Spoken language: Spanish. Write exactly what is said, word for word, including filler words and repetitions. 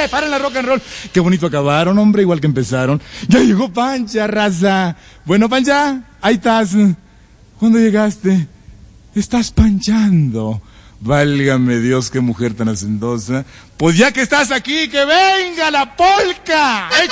párenle, párenle rock and roll. Qué bonito acabaron, hombre, igual que empezaron. Ya llegó Pancha, raza. Bueno, Pancha, ahí estás. ¿Cuándo llegaste? Estás panchando. Válgame Dios, qué mujer tan hacendosa. Pues ya que estás aquí, que venga la polca. ¡Échale!